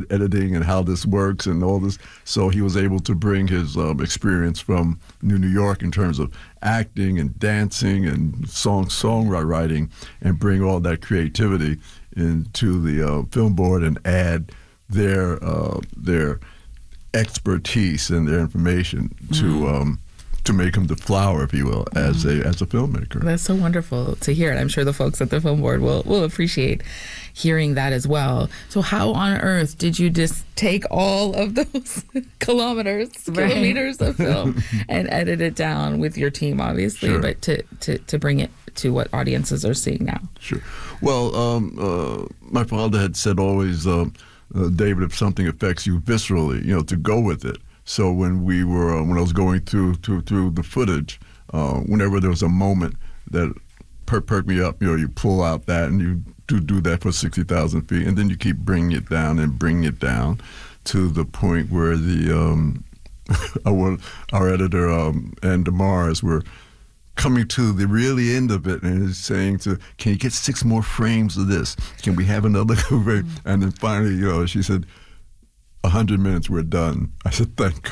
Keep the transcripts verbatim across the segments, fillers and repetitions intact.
editing and how this works and all this. So he was able to bring his um, experience from New New York in terms of acting and dancing and song songwriting and bring all that creativity into the uh, film board and add their uh, their expertise and their information to mm. um, to make him the flower, if you will, as mm. a as a filmmaker. That's so wonderful to hear, and I'm sure the folks at the film board will will appreciate hearing that as well. So how on earth did you just take all of those kilometers, right. kilometers of film and edit it down with your team, obviously, sure. but to, to, to bring it to what audiences are seeing now? Sure. Well, um, uh, my father had said always, uh, uh, David, if something affects you viscerally, you know, to go with it. So when we were, uh, when I was going through through, through the footage, uh, whenever there was a moment that per- perked me up, you know, you pull out that and you do do that for sixty thousand feet, and then you keep bringing it down and bringing it down to the point where the um, our, our editor um, and DeMars were coming to the really end of it and is saying to, can you get six more frames of this? Can we have another frame? And then finally, you know, she said, a hundred minutes, we're done. I said, thank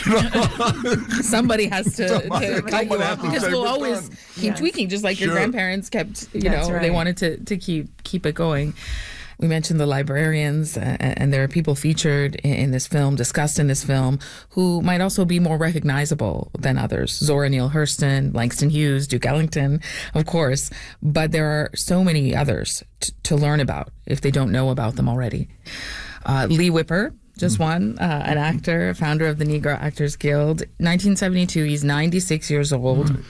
God. Somebody has to, somebody, to cut you off because we'll always done. keep yes. tweaking, just like sure. your grandparents kept, you That's know, right. they wanted to, to keep keep it going. We mentioned the librarians, uh, and there are people featured in, in this film, discussed in this film, who might also be more recognizable than others. Zora Neale Hurston, Langston Hughes, Duke Ellington, of course. But there are so many others t- to learn about if they don't know about them already. Uh, Lee Whipper, just one, uh, an actor, founder of the Negro Actors Guild. nineteen seventy-two, he's ninety-six years old. Mm.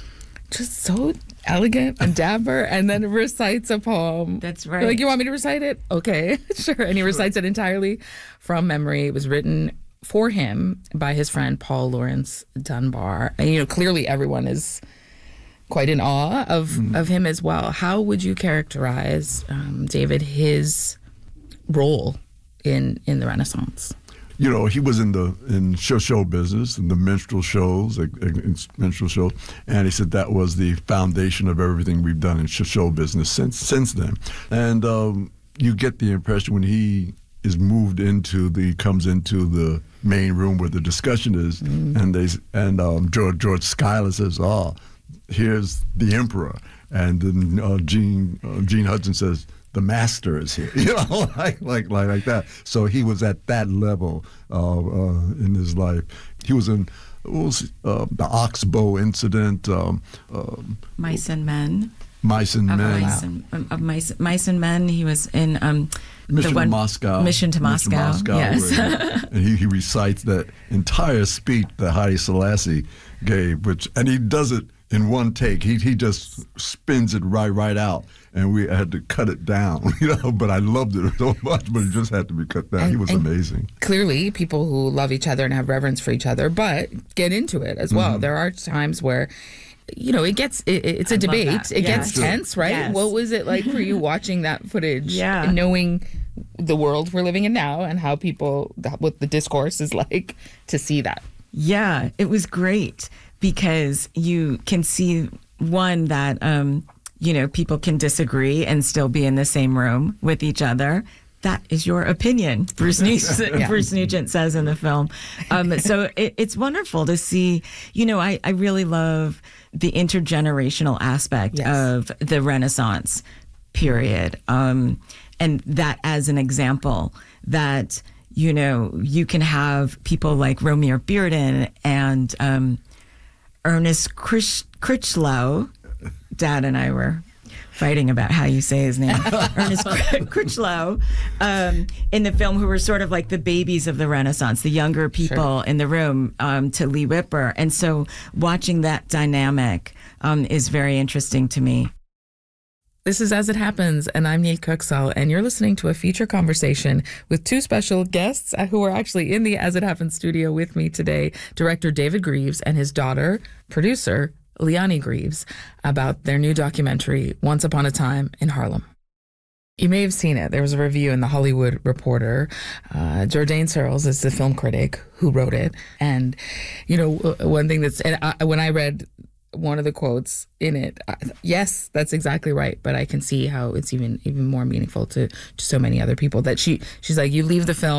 Just so elegant and dapper, and then recites a poem. That's right. You're like, you want me to recite it? Okay, sure. And he recites it entirely from memory. It was written for him by his friend Paul Laurence Dunbar. And, you know, clearly everyone is quite in awe of, mm. of him as well. How would you characterize, um, David, his role in, in the Renaissance? You know, he was in the in show show business, in the minstrel shows, like, minstrel shows, and he said that was the foundation of everything we've done in show show business since since then. And um, you get the impression when he is moved into the comes into the main room where the discussion is, mm. and they and um, George George Schuyler says, "Oh, here's the emperor," and then uh, Gene uh, Gene Hudson says, the master is here, you know, like like like like that. So he was at that level uh, uh, in his life. He was in what was uh, the Oxbow incident, um, um, Mice and Men. Mice and of Men. Mice and, of Mice, Mice and Men. He was in um, Mission the one, to Moscow. Mission to Moscow. Mission to Moscow. Yes. Where, and he, he recites that entire speech that Haile Selassie gave, which and he does it in one take. He he just spins it right right out. And we had to cut it down, you know, but I loved it so much, but it just had to be cut down. And, he was amazing. Clearly, people who love each other and have reverence for each other, but get into it as well. Mm-hmm. There are times where, you know, it gets, it, it's a I debate. It yes. gets sure. tense, right? Yes. What was it like for you watching that footage yeah. and knowing the world we're living in now and how people, what the discourse is like to see that? Yeah, it was great because you can see, one, that, um, you know, people can disagree and still be in the same room with each other. That is your opinion, Bruce Nugent, yeah. Bruce Nugent says in the film. Um, so it, it's wonderful to see, you know, I, I really love the intergenerational aspect yes. of the Renaissance period. Um, and that as an example that, you know, you can have people like Romare Bearden and um, Ernest Critch- Critchlow. Dad and I were fighting about how you say his name, Ernest Critchlow, um, in the film, who were sort of like the babies of the Renaissance, the younger people sure. in the room, um, to Lee Whipper. And so watching that dynamic um, is very interesting to me. This is As It Happens, and I'm Nate Kuxel, and you're listening to a feature conversation with two special guests who are actually in the As It Happens studio with me today, director David Greaves and his daughter, producer Leonie Greaves, about their new documentary, Once Upon a Time in Harlem. You may have seen it. There was a review in The Hollywood Reporter. Uh, Jourdain Searles is the film critic who wrote it. And, you know, one thing that's, and I, when I read one of the quotes in it, I, yes, that's exactly right. But I can see how it's even even more meaningful to, to so many other people that she she's like, you leave the film